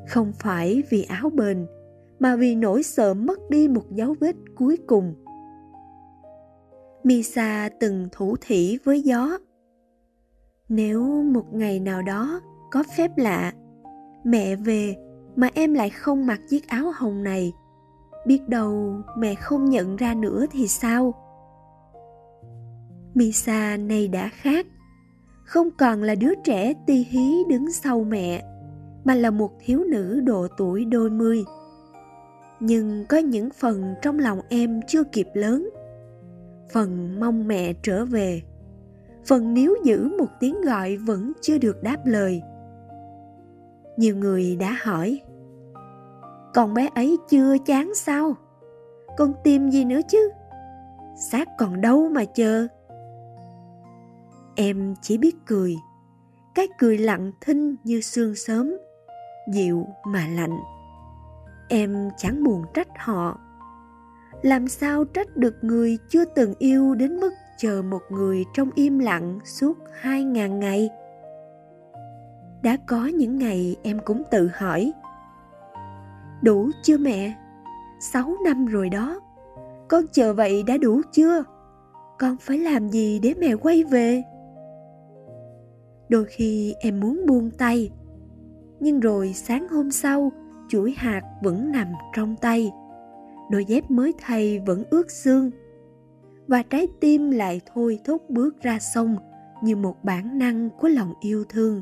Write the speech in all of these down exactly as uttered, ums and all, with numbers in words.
Không phải vì áo bền, mà vì nỗi sợ mất đi một dấu vết cuối cùng. Misa từng thủ thỉ với gió. Nếu một ngày nào đó có phép lạ, mẹ về mà em lại không mặc chiếc áo hồng này, biết đâu mẹ không nhận ra nữa thì sao? Misa nay đã khác, không còn là đứa trẻ ti hí đứng sau mẹ, mà là một thiếu nữ độ tuổi đôi mươi. Nhưng có những phần trong lòng em chưa kịp lớn. Phần mong mẹ trở về, phần níu giữ một tiếng gọi vẫn chưa được đáp lời. Nhiều người đã hỏi, con bé ấy chưa chán sao? Con tìm gì nữa chứ? Xác còn đâu mà chờ? Em chỉ biết cười, cái cười lặng thinh như sương sớm, dịu mà lạnh. Em chẳng buồn trách họ. Làm sao trách được người chưa từng yêu đến mức chờ một người trong im lặng suốt hai ngàn ngày? Đã có những ngày em cũng tự hỏi, đủ chưa mẹ? Sáu năm rồi đó. Con chờ vậy đã đủ chưa? Con phải làm gì để mẹ quay về? Đôi khi em muốn buông tay, nhưng rồi sáng hôm sau, chuỗi hạt vẫn nằm trong tay, đôi dép mới thay vẫn ướt xương, và trái tim lại thôi thúc bước ra sông như một bản năng của lòng yêu thương.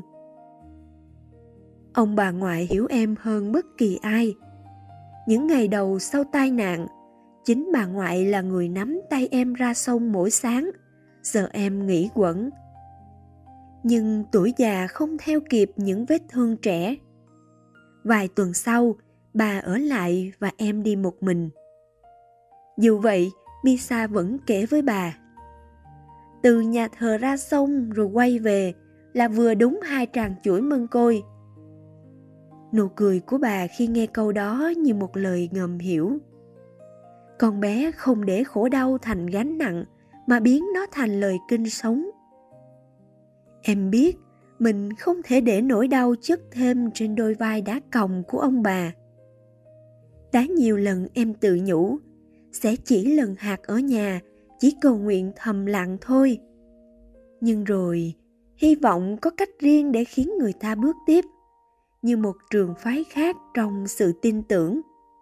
Ông bà ngoại hiểu em hơn bất kỳ ai. Những ngày đầu sau tai nạn, chính bà ngoại là người nắm tay em ra sông mỗi sáng, giờ em nghỉ quẩn. Nhưng tuổi già không theo kịp những vết thương trẻ. Vài tuần sau, bà ở lại và em đi một mình. Dù vậy, Misa vẫn kể với bà, từ nhà thờ ra sông rồi quay về là vừa đúng hai tràng chuỗi mân côi. Nụ cười của bà khi nghe câu đó như một lời ngầm hiểu. Con bé không để khổ đau thành gánh nặng, mà biến nó thành lời kinh sống. Em biết mình không thể để nỗi đau chất thêm trên đôi vai đá còng của ông bà. Đã nhiều lần em tự nhủ, sẽ chỉ lần hạt ở nhà, chỉ cầu nguyện thầm lặng thôi. Nhưng rồi, hy vọng có cách riêng để khiến người ta bước tiếp, như một trường phái khác trong sự tin tưởng.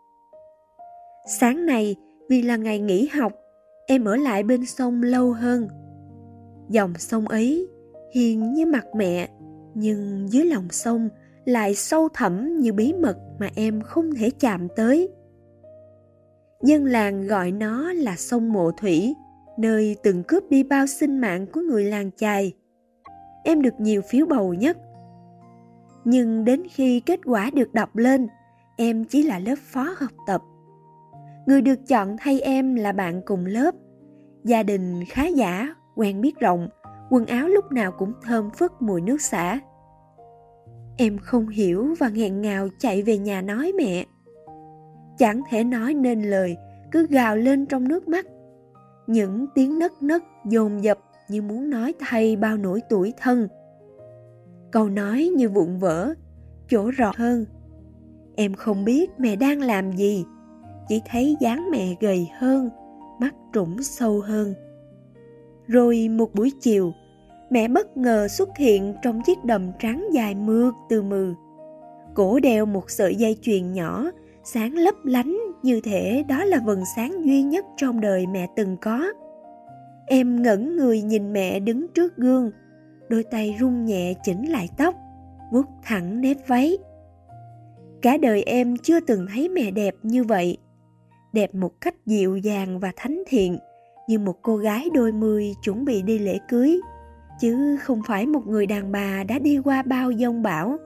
Sáng nay, vì là ngày nghỉ học, em ở lại bên sông lâu hơn. Dòng sông ấy hiền như mặt mẹ, nhưng dưới lòng sông lại sâu thẳm như bí mật mà em không thể chạm tới. Dân làng gọi nó là sông Mộ Thủy, nơi từng cướp đi bao sinh mạng của người làng chài. Em được nhiều phiếu bầu nhất. Nhưng đến khi kết quả được đọc lên, em chỉ là lớp phó học tập. Người được chọn thay em là bạn cùng lớp. Gia đình khá giả, quen biết rộng, quần áo lúc nào cũng thơm phức mùi nước xả. Em không hiểu và nghẹn ngào chạy về nhà nói mẹ. Chẳng thể nói nên lời, cứ gào lên trong nước mắt. Những tiếng nấc nấc dồn dập như muốn nói thay bao nỗi tủi thân. Câu nói như vụn vỡ, chỗ rõ hơn. Em không biết mẹ đang làm gì, chỉ thấy dáng mẹ gầy hơn, mắt trũng sâu hơn. Rồi một buổi chiều, mẹ bất ngờ xuất hiện trong chiếc đầm trắng dài mượt từ mừ. Cổ đeo một sợi dây chuyền nhỏ, sáng lấp lánh như thể đó là vầng sáng duy nhất trong đời mẹ từng có. Em ngẩn người nhìn mẹ đứng trước gương, đôi tay run nhẹ chỉnh lại tóc, vuốt thẳng nếp váy. Cả đời em chưa từng thấy mẹ đẹp như vậy. Đẹp một cách dịu dàng và thánh thiện, như một cô gái đôi mươi chuẩn bị đi lễ cưới, chứ không phải một người đàn bà đã đi qua bao giông bão.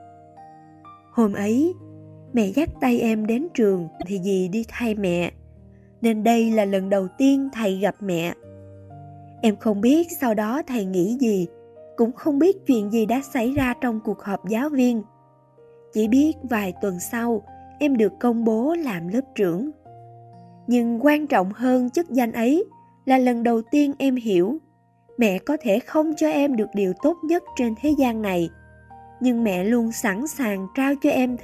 Hôm ấy, mẹ dắt tay em đến trường thì dì đi thay mẹ, nên đây là lần đầu tiên thầy gặp mẹ. Em không biết sau đó thầy nghĩ gì, cũng không biết chuyện gì đã xảy ra trong cuộc họp giáo viên. Chỉ biết vài tuần sau, em được công bố làm lớp trưởng. Nhưng quan trọng hơn chức danh ấy là lần đầu tiên em hiểu, mẹ có thể không cho em được điều tốt nhất trên thế gian này, nhưng mẹ luôn sẵn sàng trao cho em